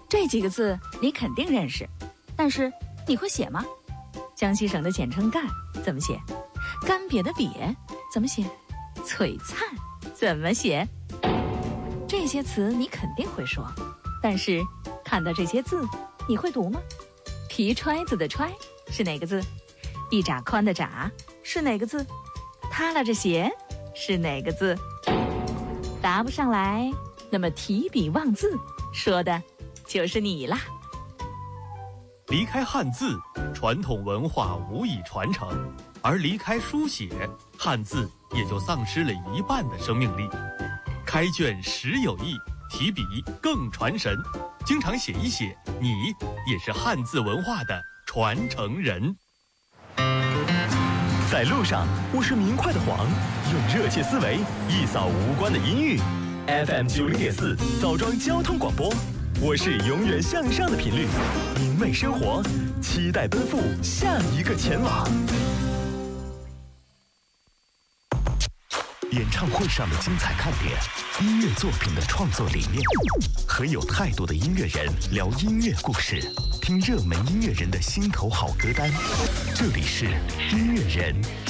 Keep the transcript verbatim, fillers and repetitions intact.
这几个字你肯定认识，但是你会写吗？江西省的简称赣怎么写？干瘪的瘪怎么写？璀璨怎么写？这些词你肯定会说，但是看到这些字你会读吗？皮揣子的揣是哪个字？一拃宽的拃是哪个字？耷拉着写是哪个字？答不上来，那么提笔忘字说的就是你啦。 离开汉字，传统文化无以传承，而离开书写，汉字也就丧失了一半的生命力。开卷实有益，提笔更传神。经常写一写，你也是汉字文化的传承人。 在路上，我是明快的黄，用热切思维一扫无关的阴郁。F M 九零点四枣庄交通广播，我是永远向上的频率，明媚生活，期待奔赴下一个前往。演唱会上的精彩看点，音乐作品的创作理念，和有态度的音乐人聊音乐故事，听热门音乐人的心头好歌单。这里是音乐人